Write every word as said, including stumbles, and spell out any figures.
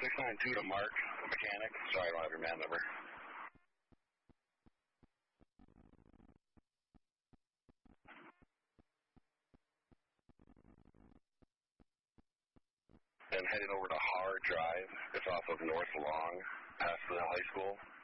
six nine two to Mark, mechanic. Sorry, I don't have your man number. And heading over to Howard Drive. It's off of North Long, past the high school.